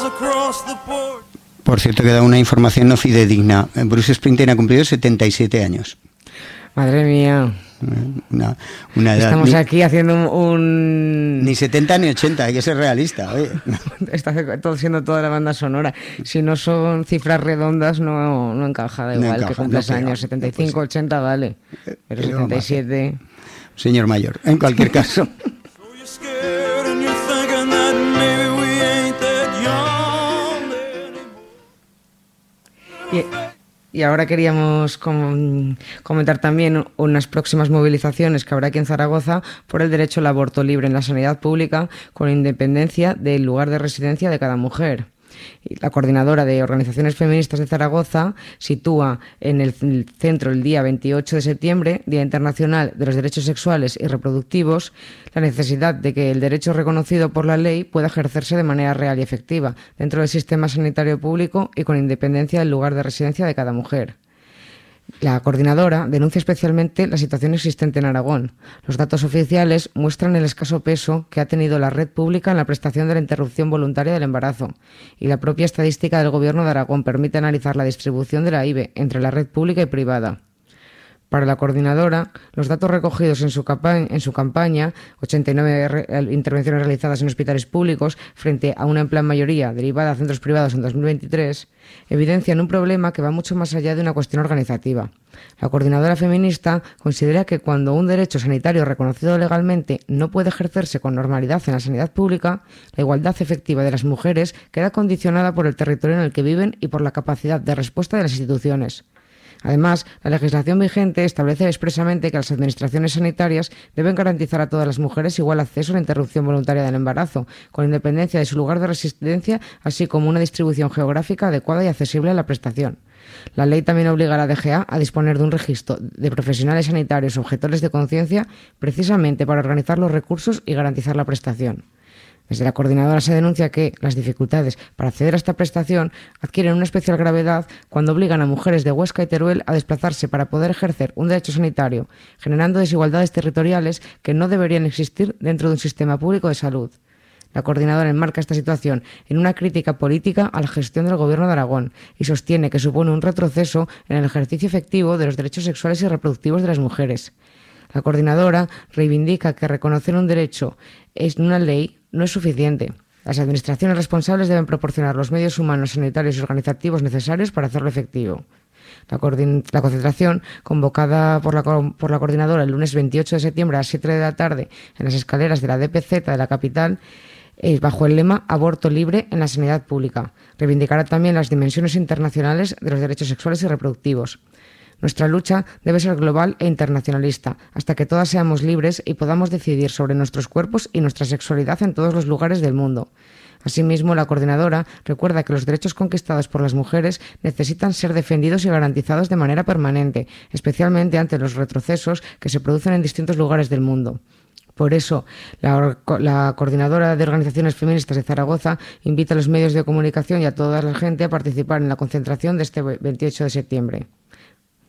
Por cierto, que da una información no fidedigna. Bruce Springsteen ha cumplido 77 años. Madre mía. Una edad. Estamos aquí haciendo un... Ni 70 ni 80, hay que ser realista. Oye. Está siendo toda la banda sonora. Si no son cifras redondas, no encaja. Da igual que cumplas años. 75, 80, vale. Pero 77... Señor mayor, en cualquier caso. Y ahora queríamos comentar también unas próximas movilizaciones que habrá aquí en Zaragoza por el derecho al aborto libre en la sanidad pública, con independencia del lugar de residencia de cada mujer. Y la coordinadora de organizaciones feministas de Zaragoza sitúa en el centro el día 28 de septiembre, Día Internacional de los Derechos Sexuales y Reproductivos, la necesidad de que el derecho reconocido por la ley pueda ejercerse de manera real y efectiva dentro del sistema sanitario público y con independencia del lugar de residencia de cada mujer. La coordinadora denuncia especialmente la situación existente en Aragón. Los datos oficiales muestran el escaso peso que ha tenido la red pública en la prestación de la interrupción voluntaria del embarazo, y la propia estadística del Gobierno de Aragón permite analizar la distribución de la IVE entre la red pública y privada. Para la coordinadora, los datos recogidos en su campaña, 89 intervenciones realizadas en hospitales públicos frente a una amplia mayoría derivada a centros privados en 2023, evidencian un problema que va mucho más allá de una cuestión organizativa. La coordinadora feminista considera que cuando un derecho sanitario reconocido legalmente no puede ejercerse con normalidad en la sanidad pública, la igualdad efectiva de las mujeres queda condicionada por el territorio en el que viven y por la capacidad de respuesta de las instituciones. Además, la legislación vigente establece expresamente que las administraciones sanitarias deben garantizar a todas las mujeres igual acceso a la interrupción voluntaria del embarazo, con independencia de su lugar de residencia, así como una distribución geográfica adecuada y accesible a la prestación. La ley también obliga a la DGA a disponer de un registro de profesionales sanitarios objetores de conciencia, precisamente para organizar los recursos y garantizar la prestación. Desde la coordinadora se denuncia que las dificultades para acceder a esta prestación adquieren una especial gravedad cuando obligan a mujeres de Huesca y Teruel a desplazarse para poder ejercer un derecho sanitario, generando desigualdades territoriales que no deberían existir dentro de un sistema público de salud. La coordinadora enmarca esta situación en una crítica política a la gestión del Gobierno de Aragón y sostiene que supone un retroceso en el ejercicio efectivo de los derechos sexuales y reproductivos de las mujeres. La coordinadora reivindica que reconocer un derecho en una ley no es suficiente. Las administraciones responsables deben proporcionar los medios humanos, sanitarios y organizativos necesarios para hacerlo efectivo. La concentración, convocada por la coordinadora el lunes 28 de septiembre a las 7 de la tarde en las escaleras de la DPZ de la capital, es bajo el lema Aborto libre en la sanidad pública. Reivindicará también las dimensiones internacionales de los derechos sexuales y reproductivos. Nuestra lucha debe ser global e internacionalista, hasta que todas seamos libres y podamos decidir sobre nuestros cuerpos y nuestra sexualidad en todos los lugares del mundo. Asimismo, la coordinadora recuerda que los derechos conquistados por las mujeres necesitan ser defendidos y garantizados de manera permanente, especialmente ante los retrocesos que se producen en distintos lugares del mundo. Por eso, la coordinadora de organizaciones feministas de Zaragoza invita a los medios de comunicación y a toda la gente a participar en la concentración de este 28 de septiembre.